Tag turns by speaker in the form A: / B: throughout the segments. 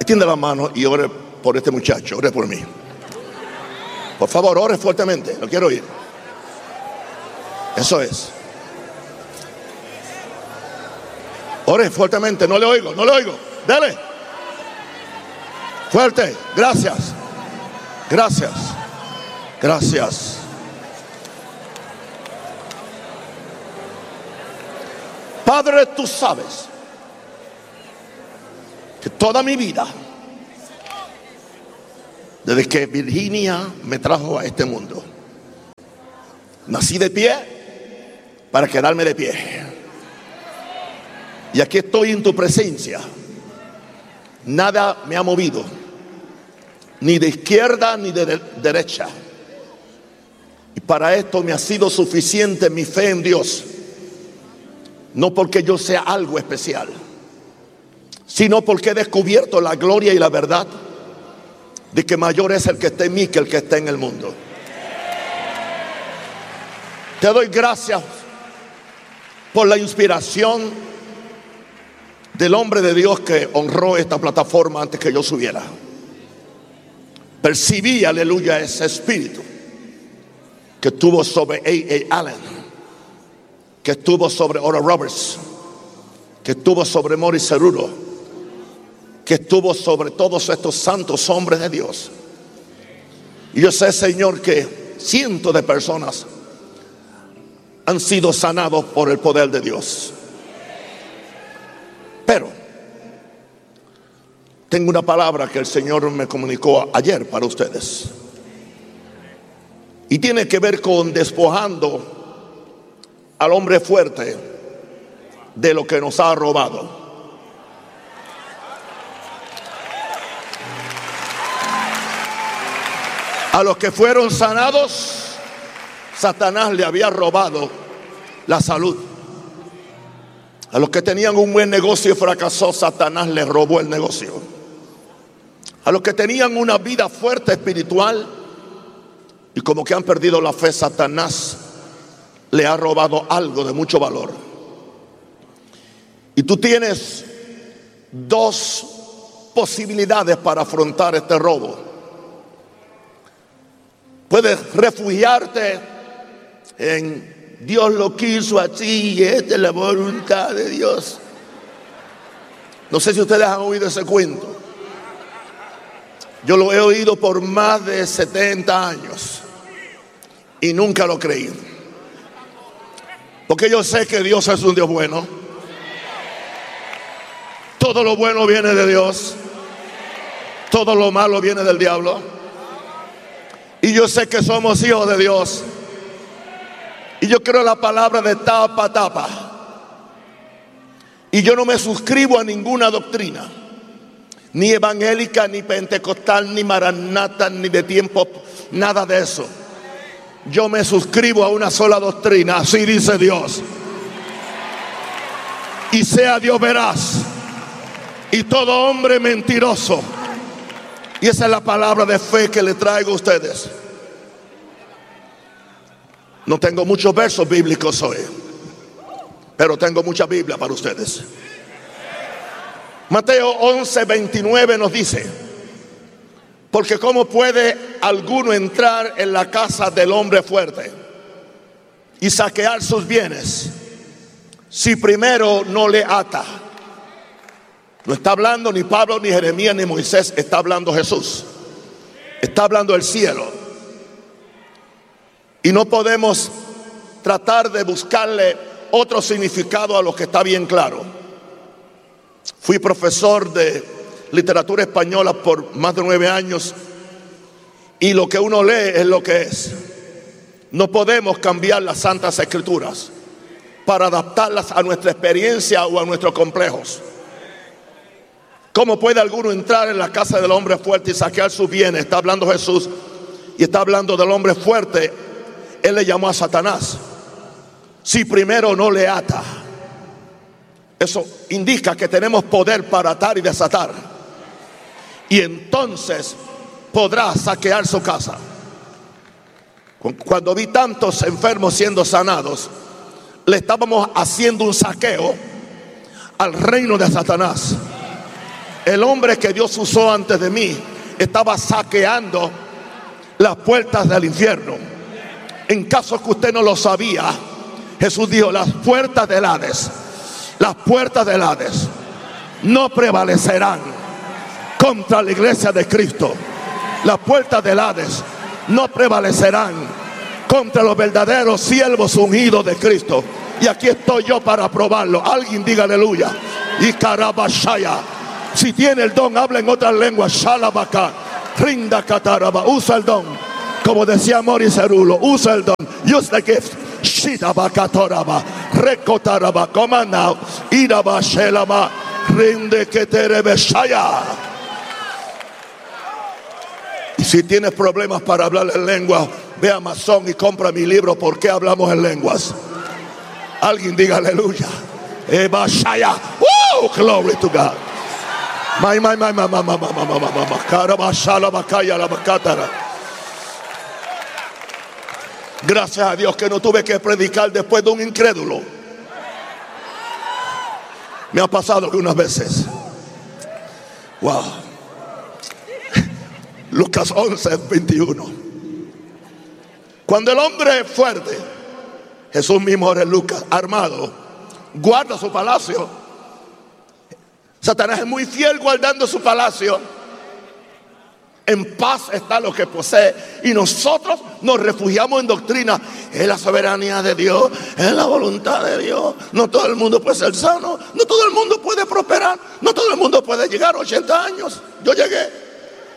A: Extienda la mano y ore por este muchacho, ore por mí. Por favor, ore fuertemente, lo quiero oír. Eso es. Ore fuertemente, no le oigo. Dele. Fuerte, gracias. Padre, tú sabes que toda mi vida, desde que Virginia me trajo a este mundo, nací de pie para quedarme de pie. Y aquí estoy en tu presencia. Nada me ha movido, ni de izquierda ni de derecha. Y para esto me ha sido suficiente mi fe en Dios. No porque yo sea algo especial, sino porque he descubierto la gloria y la verdad de que mayor es el que está en mí que el que está en el mundo. Te doy gracias por la inspiración del hombre de Dios que honró esta plataforma antes que yo subiera. Percibí, aleluya, ese espíritu que estuvo sobre A.A. Allen, que estuvo sobre Oral Roberts, que estuvo sobre Morris Cerullo, que estuvo sobre todos estos santos hombres de Dios. Y yo sé, Señor, que cientos de personas han sido sanados por el poder de Dios. Pero tengo una palabra que el Señor me comunicó ayer para ustedes. Y tiene que ver con despojando al hombre fuerte de lo que nos ha robado. A los que fueron sanados, Satanás le había robado la salud. A los que tenían un buen negocio y fracasó, Satanás les robó el negocio. A los que tenían una vida fuerte espiritual y como que han perdido la fe, Satanás le ha robado algo de mucho valor. Y tú tienes dos posibilidades para afrontar este robo. Puedes refugiarte en Dios lo quiso así y esta es la voluntad de Dios. No sé si ustedes han oído ese cuento. Yo lo he oído por más de 70 años y nunca lo creí. Porque yo sé que Dios es un Dios bueno. Todo lo bueno viene de Dios. Todo lo malo viene del diablo. Y yo sé que somos hijos de Dios. Y yo creo la palabra de tapa, tapa. Y yo no me suscribo a ninguna doctrina, ni evangélica, ni pentecostal, ni maranata, ni de tiempo, nada de eso. Yo me suscribo a una sola doctrina, así dice Dios. Y sea Dios veraz y todo hombre mentiroso. Y esa es la palabra de fe que le traigo a ustedes. No tengo muchos versos bíblicos hoy, pero tengo mucha Biblia para ustedes. Mateo 11:29 nos dice: porque ¿cómo puede alguno entrar en la casa del hombre fuerte y saquear sus bienes si primero no le ata? No está hablando ni Pablo, ni Jeremías, ni Moisés. Está hablando Jesús. Está hablando el cielo. Y no podemos tratar de buscarle otro significado a lo que está bien claro. Fui profesor de literatura española por más de 9 años. Y lo que uno lee es lo que es. No podemos cambiar las Santas Escrituras para adaptarlas a nuestra experiencia o a nuestros complejos. ¿Cómo puede alguno entrar en la casa del hombre fuerte y saquear sus bienes? Está hablando Jesús y está hablando del hombre fuerte. Él le llamó a Satanás. Si primero no le ata. Eso indica que tenemos poder para atar y desatar. Y entonces podrá saquear su casa. Cuando vi tantos enfermos siendo sanados, le estábamos haciendo un saqueo al reino de Satanás. el hombre que Dios usó antes de mí estaba saqueando las puertas del infierno. En caso que usted no lo sabía, Jesús dijo: las puertas del Hades no prevalecerán contra la iglesia de Cristo. Las puertas del Hades no prevalecerán contra los verdaderos siervos ungidos de Cristo. Y aquí estoy yo para probarlo. Alguien diga aleluya. Y carabashaya. Si tiene el don, habla en otras lenguas. Shalabaka, rinda kataraba. Usa el don. Como decía Mori Cerulo, usa el don. Use the gift. Shidabaka toraba. Rekotaraba. Come on now. Iraba shelaba. Rinde keterebeshaya. Y si tienes problemas para hablar en lengua, ve a Amazon y compra mi libro ¿Por qué hablamos en lenguas? Alguien diga aleluya. Ebashaya. Woo! Glory to God. Gracias a Dios que no tuve que predicar después de un incrédulo. Me ha pasado algunas veces. Wow. Lucas 11:21. Cuando el hombre fuerte, Jesús mismo era Lucas, armado, guarda su palacio. Satanás es muy fiel guardando su palacio. En paz está lo que posee. Y nosotros nos refugiamos en doctrina. Es la soberanía de Dios, es la voluntad de Dios. No todo el mundo puede ser sano, no todo el mundo puede prosperar, no todo el mundo puede llegar a 80 años. Yo llegué.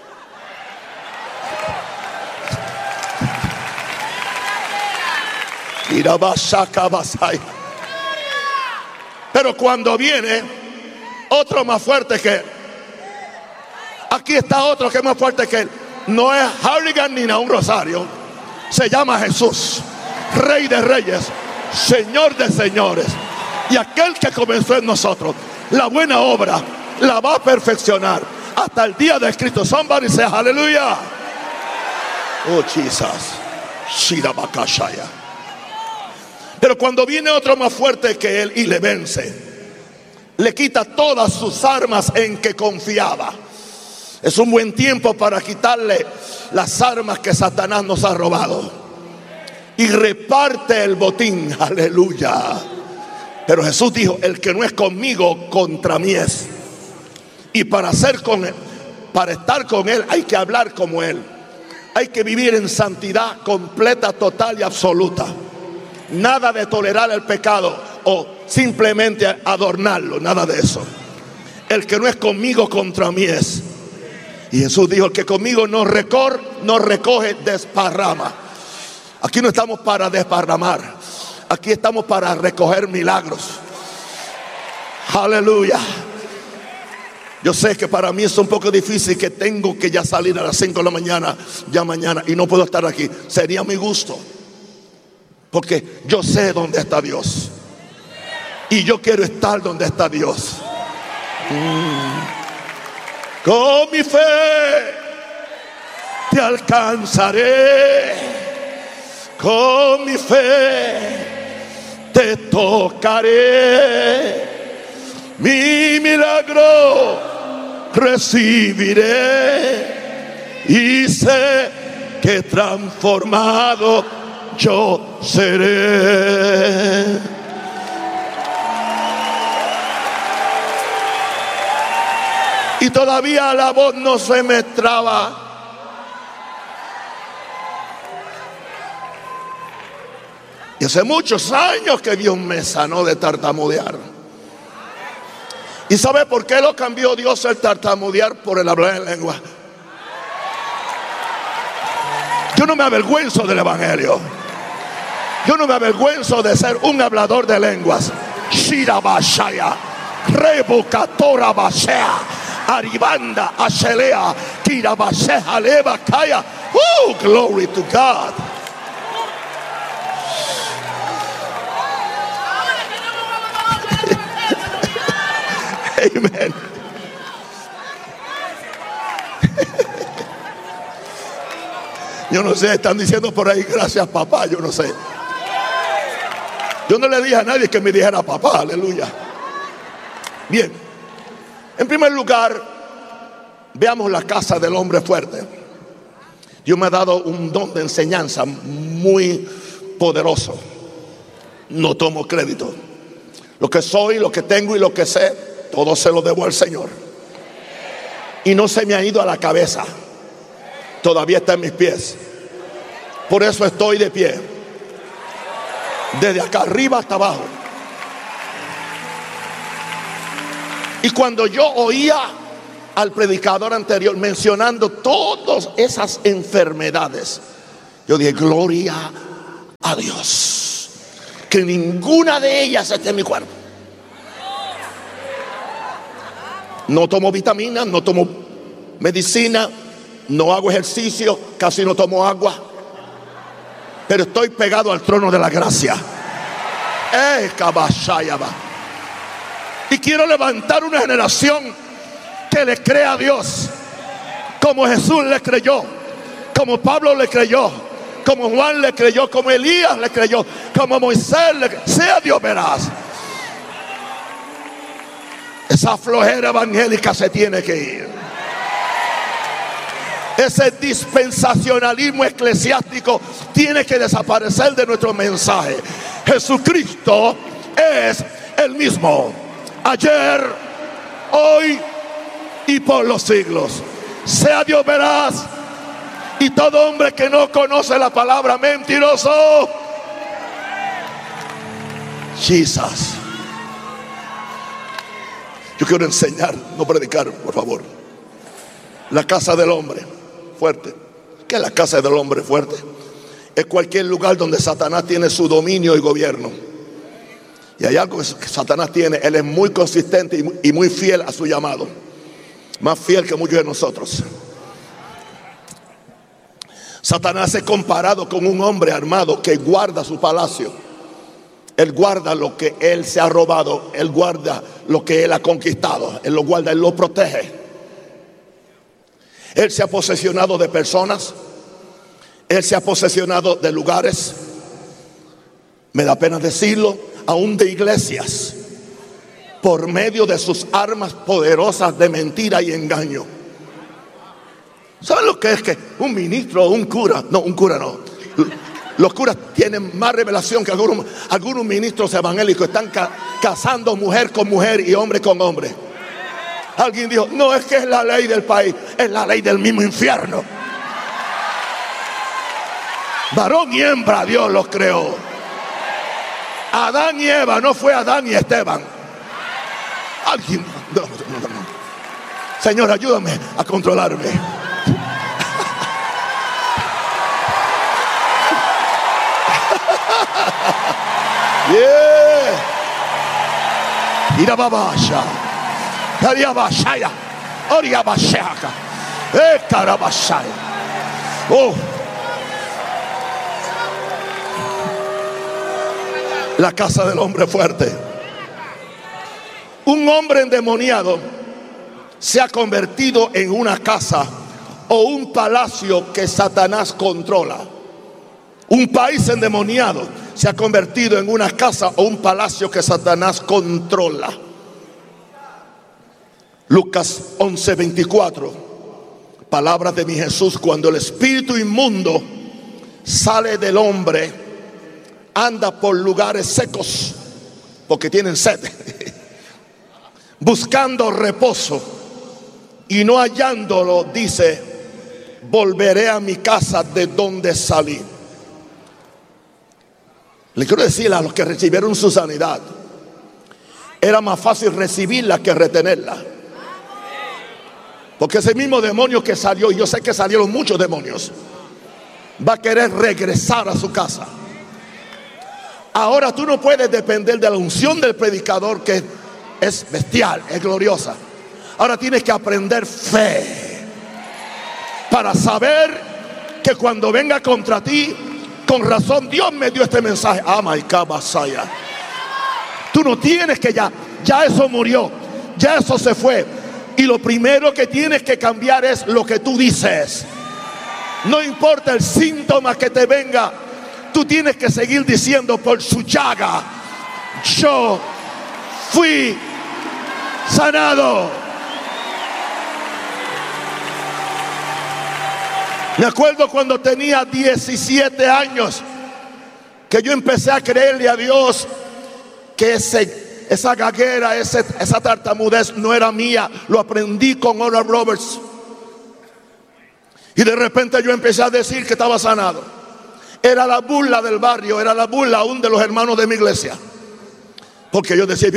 A: Pero cuando viene otro más fuerte que él, aquí está otro que es más fuerte que él. No es Harrigan ni Naún Rosario. Se llama Jesús, Rey de Reyes, Señor de Señores. Y aquel que comenzó en nosotros la buena obra la va a perfeccionar hasta el día de Cristo. Somebody say hallelujah. Oh Jesus. Shirabakashaya. Pero cuando viene otro más fuerte que él y le vence, le quita todas sus armas en que confiaba. Es un buen tiempo para quitarle las armas que Satanás nos ha robado. Y reparte el botín. Aleluya. Pero Jesús dijo: el que no es conmigo, contra mí es. Y para estar con él hay que hablar como él. Hay que vivir en santidad completa, total y absoluta. Nada de tolerar el pecado o simplemente adornarlo, nada de eso. El que no es conmigo, contra mí es. Y Jesús dijo: el que conmigo no recoge, desparrama. Aquí no estamos para desparramar, aquí estamos para recoger milagros. Aleluya. Yo sé que para mí es un poco difícil, que tengo que ya salir a las 5 de la mañana, ya mañana, y no puedo estar aquí. Sería mi gusto, porque yo sé dónde está Dios y yo quiero estar donde está Dios. Con mi fe te alcanzaré, con mi fe te tocaré, mi milagro recibiré y sé que transformado yo seré. Y todavía la voz no se me traba. Y hace muchos años que Dios me sanó de tartamudear. ¿Y sabe por qué lo cambió Dios el tartamudear por el hablar en lengua? Yo no me avergüenzo del evangelio. Yo no me avergüenzo de ser un hablador de lenguas. Shirabashaya, Rebukatora Bashea, Aribanda Ashelea, Kirabasheha Leva Kaya. Oh, glory to God. Amen. Yo no sé, están diciendo por ahí gracias papá, yo no sé. Yo no le dije a nadie que me dijera papá, aleluya. Bien, en primer lugar, Veamos la casa del hombre fuerte. Dios me ha dado un don de enseñanza muy poderoso. No tomo crédito. Lo que soy, lo que tengo y lo que sé, todo se lo debo al Señor. Y no se me ha ido a la cabeza. Todavía está en mis pies. Por eso estoy de pie. Desde acá arriba hasta abajo. Y cuando yo oía al predicador anterior mencionando todas esas enfermedades, yo dije: gloria a Dios, que ninguna de ellas esté en mi cuerpo. No tomo vitaminas, no tomo medicina, no hago ejercicio, casi no tomo agua, pero estoy pegado al trono de la gracia. Y quiero levantar una generación que le crea a Dios, como Jesús le creyó, como Pablo le creyó, como Juan le creyó, como Elías le creyó, como Moisés le creyó. Sea Dios veraz. Esa flojera evangélica se tiene que ir. Ese dispensacionalismo eclesiástico tiene que desaparecer de nuestro mensaje. Jesucristo es el mismo, ayer, hoy y por los siglos. Sea Dios veraz. Y todo hombre que no conoce la palabra, mentiroso. Jesus. Yo quiero enseñar, no predicar, por favor. La casa del hombre fuerte. ¿Qué es la casa del hombre fuerte? Es cualquier lugar donde Satanás tiene su dominio y gobierno. Y hay algo que Satanás tiene. Él es muy consistente y muy fiel a su llamado. Más fiel que muchos de nosotros. Satanás es comparado con un hombre armado que guarda su palacio. Él guarda lo que él se ha robado. Él guarda lo que él ha conquistado. Él lo guarda, él lo protege. Él se ha posesionado de personas. Él se ha posesionado de lugares. Me da pena decirlo, aún de iglesias, por medio de sus armas poderosas de mentira y engaño. ¿Saben lo que es que un ministro o un cura? No, un cura no. Los curas tienen más revelación que algunos ministros evangélicos. Están casando mujer con mujer y hombre con hombre. Alguien dijo: no, es que es la ley del país. Es la ley del mismo infierno. Varón y hembra Dios los creó. Adán y Eva, no fue Adán y Esteban. Alguien, no. Señor, ayúdame a controlarme. Yeah. Irababasha. Kariabashaya. Oriabashaka. Karabashaya. Oh. La casa del hombre fuerte. Un hombre endemoniado se ha convertido en una casa o un palacio que Satanás controla. Un país endemoniado se ha convertido en una casa o un palacio que Satanás controla. Lucas 11:24. Palabras de mi Jesús: cuando el espíritu inmundo sale del hombre, anda por lugares secos, porque tienen sed, buscando reposo, y no hallándolo, dice: volveré a mi casa de donde salí. Le quiero decir a los que recibieron su sanidad, era más fácil recibirla que retenerla. Porque ese mismo demonio que salió, y yo sé que salieron muchos demonios, va a querer regresar a su casa. Ahora tú no puedes depender de la unción del predicador, que es bestial, es gloriosa. Ahora tienes que aprender fe para saber que cuando venga contra ti, con razón Dios me dio este mensaje. Tú no tienes que ya eso murió, ya eso se fue. Y lo primero que tienes que cambiar es lo que tú dices. No importa el síntoma que te venga, tú tienes que seguir diciendo: por su llaga yo fui sanado. Me acuerdo cuando tenía 17 años que yo empecé a creerle a Dios que esa gaguera, esa tartamudez no era mía. Lo aprendí con Oral Roberts. Y de repente yo empecé a decir que estaba sanado. Era la burla del barrio, era la burla aún de los hermanos de mi iglesia. Porque yo decía,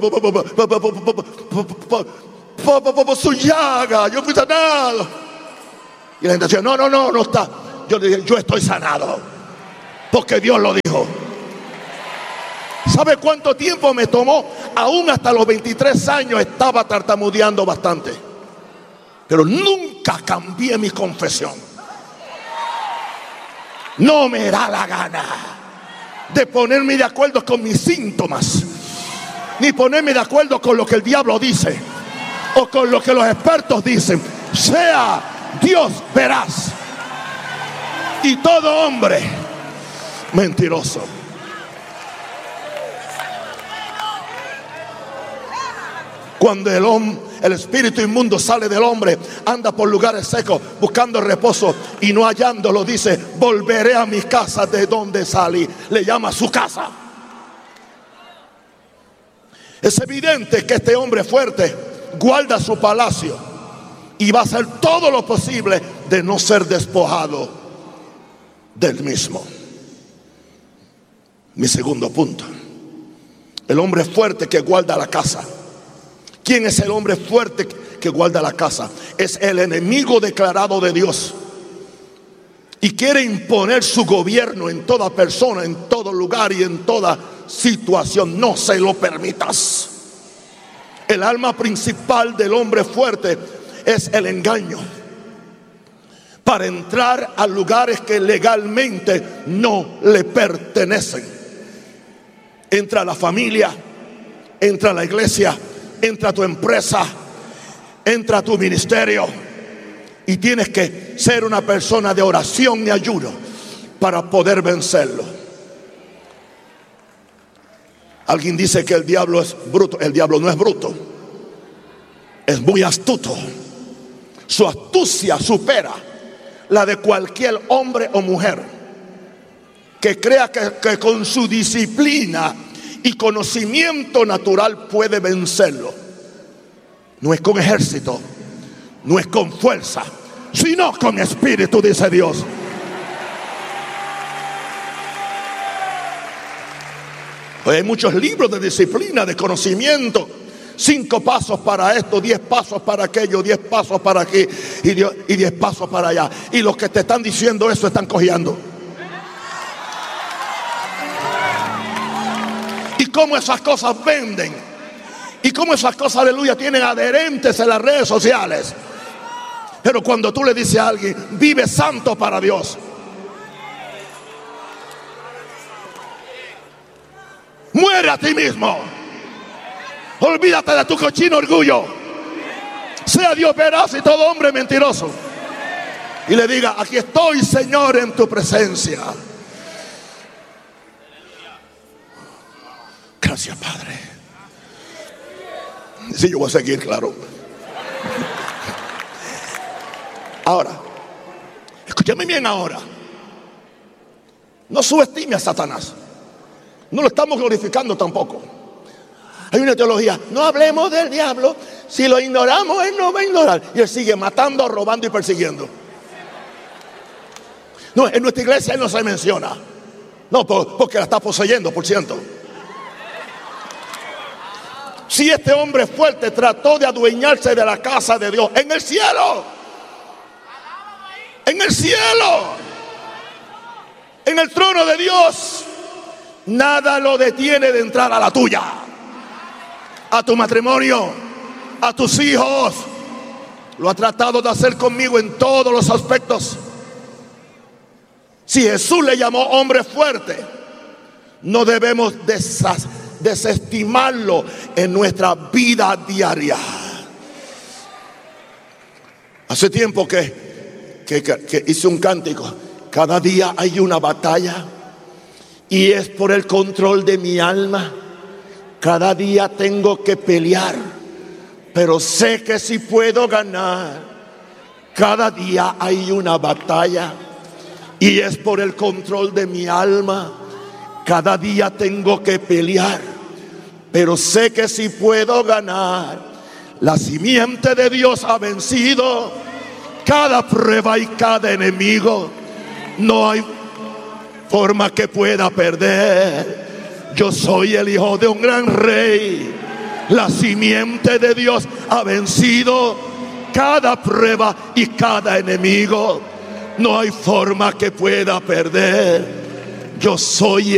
A: su llaga, yo fui sanado. Y la gente decía, no está. Yo le dije, yo estoy sanado, porque Dios lo dijo. ¿Sabe cuánto tiempo me tomó? Aún hasta los 23 años estaba tartamudeando bastante, pero nunca cambié mi confesión. No me da la gana de ponerme de acuerdo con mis síntomas, ni ponerme de acuerdo con lo que el diablo dice o con lo que los expertos dicen. Sea Dios veraz y todo hombre mentiroso. Cuando el espíritu inmundo sale del hombre, anda por lugares secos buscando reposo y no hallándolo, dice, volveré a mi casa de donde salí. Le llama su casa. Es evidente que este hombre fuerte guarda su palacio y va a hacer todo lo posible de no ser despojado del mismo. Mi segundo punto: el hombre fuerte que guarda la casa. ¿Quién es el hombre fuerte que guarda la casa? Es el enemigo declarado de Dios y quiere imponer su gobierno en toda persona, en todo lugar y en toda situación. No se lo permitas. El arma principal del hombre fuerte es el engaño, para entrar a lugares que legalmente no le pertenecen. Entra a la familia, entra a la iglesia, entra a tu empresa, entra a tu ministerio, y tienes que ser una persona de oración y ayuno para poder vencerlo. Alguien dice que el diablo es bruto. El diablo no es bruto, es muy astuto. Su astucia supera la de cualquier hombre o mujer que crea que con su disciplina y conocimiento natural puede vencerlo. No es con ejército, no es con fuerza, sino con espíritu, dice Dios. Hoy hay muchos libros de disciplina, de conocimiento. 5 pasos para esto, 10 pasos para aquello, 10 pasos para aquí y 10 pasos para allá. Y los que te están diciendo eso están cojeando. Y cómo esas cosas venden, y cómo esas cosas, aleluya, tienen adherentes en las redes sociales. Pero cuando tú le dices a alguien, vive santo para Dios, muere a ti mismo, olvídate de tu cochino orgullo, sea Dios veraz y todo hombre mentiroso, y le diga, aquí estoy, Señor, en tu presencia. Gracias, Padre. Sí, yo voy a seguir, claro. Ahora, escúchame bien ahora. No subestime a Satanás. No lo estamos glorificando tampoco. Hay una teología, no hablemos del diablo. Si lo ignoramos, él no va a ignorar. Y él sigue matando, robando y persiguiendo. No, en nuestra iglesia él no se menciona. No, porque la está poseyendo, por cierto. Si este hombre fuerte trató de adueñarse de la casa de Dios, en el cielo, en el cielo, en el trono de Dios, nada lo detiene de entrar a la tuya, a tu matrimonio, a tus hijos. Lo ha tratado de hacer conmigo en todos los aspectos. Si Jesús le llamó hombre fuerte, no debemos desestimarlo en nuestra vida diaria. Hace tiempo que hice un cántico. Cada día hay una batalla y es por el control de mi alma. Cada día tengo que pelear, pero sé que si puedo ganar Cada día hay una batalla y es por el control de mi alma. Cada día tengo que pelear, pero sé que si puedo ganar. La simiente de Dios ha vencido cada prueba y cada enemigo. No hay forma que pueda perder. Yo soy el hijo de un gran rey. La simiente de Dios ha vencido cada prueba y cada enemigo. No hay forma que pueda perder. Yo soy